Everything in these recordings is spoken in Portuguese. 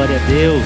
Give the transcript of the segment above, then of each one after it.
Glória a Deus.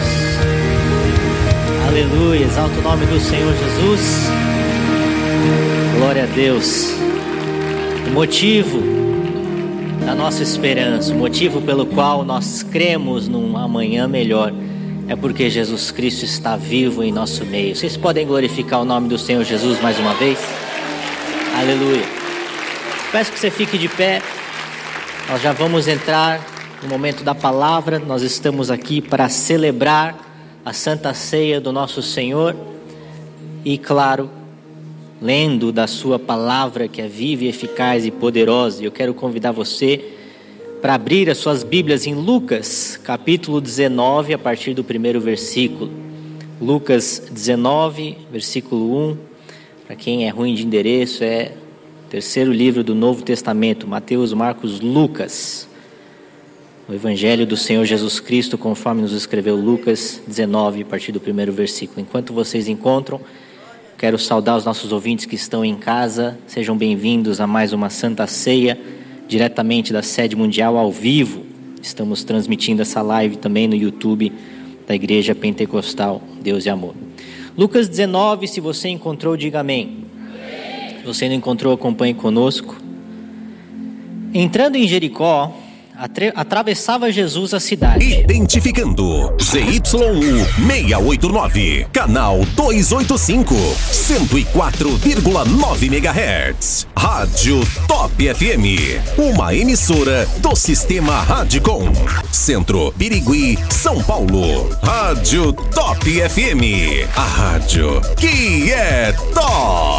Aleluia. Exalta o nome do Senhor Jesus. Glória a Deus. O motivo da nossa esperança, o motivo pelo qual nós cremos num amanhã melhor, é porque Jesus Cristo está vivo em nosso meio. Vocês podem glorificar o nome do Senhor Jesus mais uma vez? Aleluia. Peço que você fique de pé. Nós já vamos entrar no momento da palavra. Nós estamos aqui para celebrar a Santa Ceia do nosso Senhor e, claro, lendo da sua palavra que é viva e eficaz e poderosa. E eu quero convidar você para abrir as suas Bíblias em Lucas, capítulo 19, a partir do primeiro versículo. Lucas 19, versículo 1. Para quem é ruim de endereço, é o terceiro livro do Novo Testamento, Mateus, Marcos, Lucas. O Evangelho do Senhor Jesus Cristo, conforme nos escreveu Lucas 19, a partir do primeiro versículo. Enquanto vocês encontram, quero saudar os nossos ouvintes que estão em casa. Sejam bem-vindos a mais uma Santa Ceia, diretamente da Sede Mundial ao vivo. Estamos transmitindo essa live também no YouTube da Igreja Pentecostal Deus e Amor. Lucas 19, se você encontrou, diga amém. Se você não encontrou, acompanhe conosco. Entrando em Jericó, atravessava Jesus a cidade. Identificando ZYU689, canal 285, 104,9 MHz. Rádio Top FM, uma emissora do Sistema Radicom. Centro, Birigui, São Paulo. Rádio Top FM, a rádio que é top.